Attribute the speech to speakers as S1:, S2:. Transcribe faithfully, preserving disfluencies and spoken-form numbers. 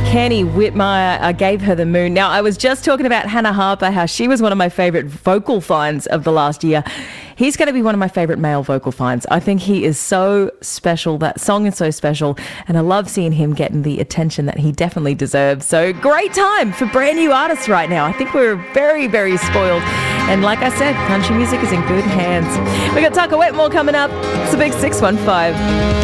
S1: Kenny Whitmire, I gave her the moon. Now, I was just talking about Hannah Harper, how she was one of my favourite vocal finds of the last year. He's going to be one of my favourite male vocal finds. I think he is so special. That song is so special. And I love seeing him getting the attention that he definitely deserves. So great time for brand new artists right now. I think we're very, very spoiled. And like I said, country music is in good hands. We got Tucker Wetmore coming up. It's a big six one five.